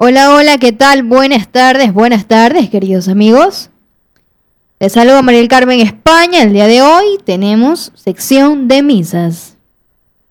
Hola, hola, ¿qué tal? Buenas tardes, queridos amigos. Les saludo a María del Carmen España. El día de hoy tenemos sección de misas.